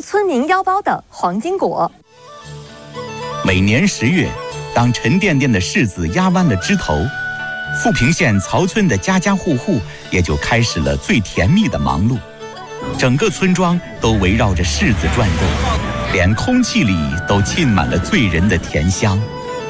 村民腰包的黄金果。 每年10月，当沉甸甸的柿子压弯了枝头，富平县曹村的家家户户也就开始了最甜蜜的忙碌。整个村庄都围绕着柿子转动，连空气里都沁满了醉人的甜香。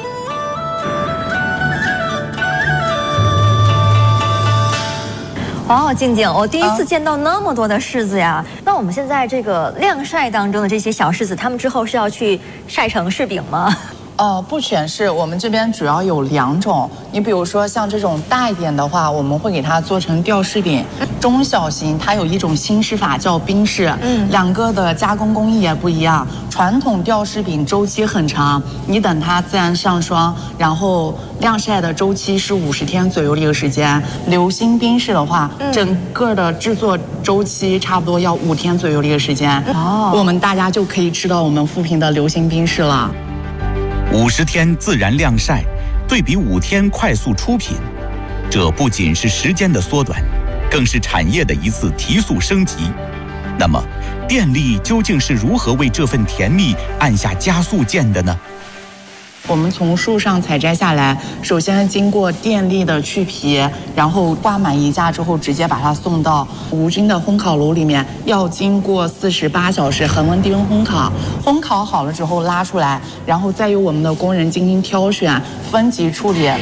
哇，静静，我第一次见到那么多的柿子呀！那我们现在这个晾晒当中的这些小柿子，它们之后是要去晒成柿饼吗？ 不全是，我们这边主要有2种。你比如说像这种大一点的话，我们会给它做成吊柿饼；中小型它有一种新式法叫冰柿，2个的加工工艺也不一样。传统吊柿饼周期很长，你等它自然上霜，然后晾晒的周期是50天左右的一个时间。流心冰柿的话，整个的制作周期差不多要5天左右的一个时间。我们大家就可以吃到我们富平的流心冰柿了。 50天自然晾晒，对比5天快速出品，这不仅是时间的缩短，更是产业的一次提速升级。那么，电力究竟是如何为这份甜蜜按下加速键的呢？ 我们从树上采摘下来，首先经过电力的去皮，然后挂满衣架之后，直接把它送到无菌的烘烤炉里面，要经过48小时恒温低温烘烤。烘烤好了之后拉出来，然后再由我们的工人进行挑选、分级处理。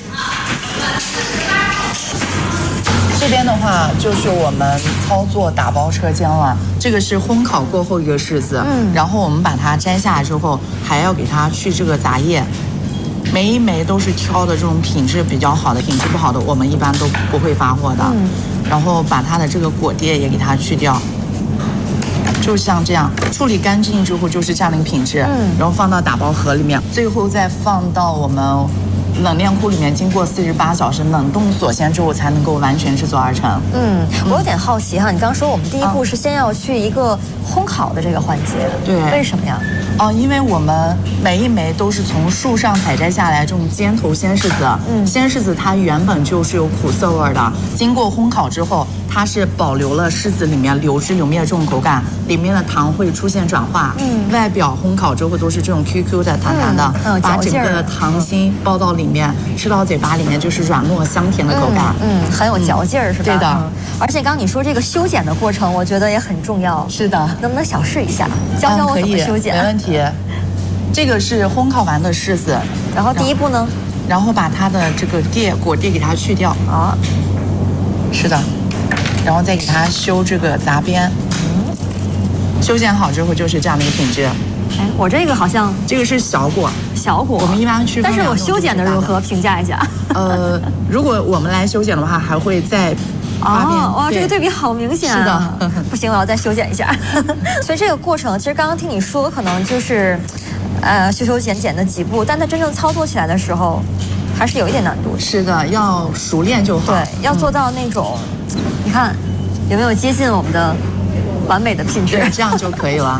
这边的话就是我们操作打包车间了，这个是烘烤过后一个柿子，然后我们把它摘下来之后，还要给它去这个杂叶，每一枚都是挑的这种品质比较好的，品质不好的我们一般都不会发货的。然后把它的这个果叶也给它去掉，就像这样处理干净之后就是这样的一个品质，然后放到打包盒里面，最后再放到我们冷链库里面，经过48小时冷冻锁鲜之后，才能够完全制作而成。 我有点好奇哈，你刚说我们第一步是先要去一个烘烤的这个环节， 对， 为什么呀？ 因为我们每一枚都是从树上采摘下来这种尖头鲜柿子，鲜柿子它原本就是有苦涩味的，经过烘烤之后，它是保留了柿子里面流汁流面这种口感，里面的糖会出现转化，外表烘烤之后都是这种 QQ 的弹弹的，把整个的糖心包到里面，吃到嘴巴里面就是软糯香甜的口感， 很有嚼劲儿，是吧？ 对的。 而且刚你说这个修剪的过程，我觉得也很重要。 是的。 能不能小试一下，教教我怎么修剪？ 没问题。这个是烘烤完的柿子， 然后第一步呢？ 然后把它的这个果叶给它去掉。是的。然后再给它修这个杂边。修剪好之后就是这样的一个品质。 我这个好像这个是小果， 我们一般区分。 但是我修剪的如何？评价一下。 如果我们来修剪的话，还会再哇，这个对比好明显啊！ 是的， 不行，我要再修剪一下。所以这个过程，其实刚刚听你说，可能就是修剪的几步，但它真正操作起来的时候，还是有一点难度。 是的，要熟练就好。 对，要做到那种，你看有没有接近我们的完美的品质？ 这样就可以了。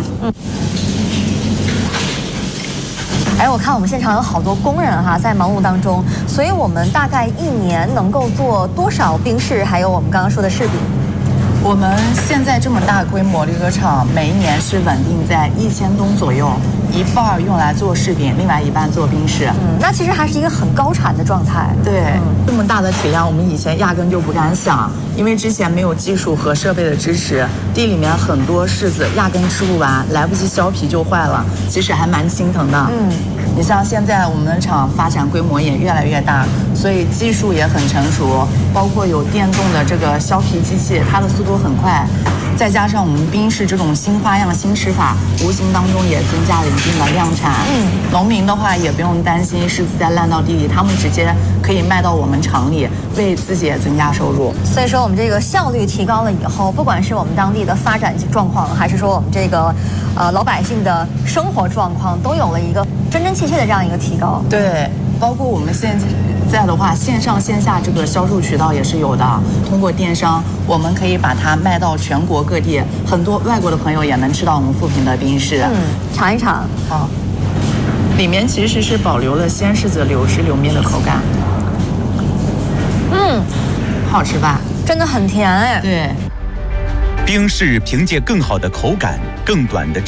我看我们现场有好多工人哈，在忙碌当中，所以我们大概1年能够做多少冰柿，还有我们刚刚说的柿饼？ 我们现在这么大规模的一个厂，每一年是稳定在1000吨左右，一半用来做柿饼，另外一半做冰柿。 那其实还是一个很高产的状态。 对，这么大的体量，我们以前压根就不敢想，因为之前没有技术和设备的支持，地里面很多柿子压根吃不完，来不及削皮就坏了，其实还蛮心疼的。你像现在我们的厂发展规模也越来越大，所以技术也很成熟，包括有电动的这个削皮机器，它的速度很快。再加上我们冰柿这种新花样、新吃法，无形当中也增加了一定的量产。农民的话也不用担心柿子再烂到地里，他们直接可以卖到我们厂里，为自己也增加收入。 所以说我们这个效率提高了以后，不管是我们当地的发展状况，还是说我们这个老百姓的生活状况，都有了一个真真切切的这样一个提高。 对，包括我们现在的话，线上线下这个销售渠道也是有的。通过电商，我们可以把它卖到全国各地，很多外国的朋友也能吃到我们富平的冰柿。 尝一尝。 好，里面其实是保留了鲜柿子流汁流面的口感。好吃吧？ 真的很甜哎。 对。 冰柿凭借更好的口感、更短的